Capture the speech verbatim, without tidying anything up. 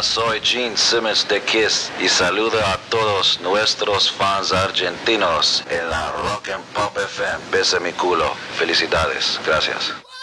soy Gene Simmons de Kiss y saludo a todos nuestros fans argentinos en la Rock and Pop F M. Besa mi culo. Felicidades. Gracias.